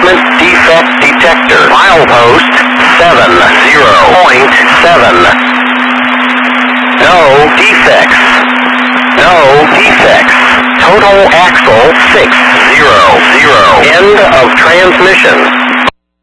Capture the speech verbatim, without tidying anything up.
equipment defect detector. Milepost seven zero point seven. No defects. No defects. Total axle six zero zero. End of transmission.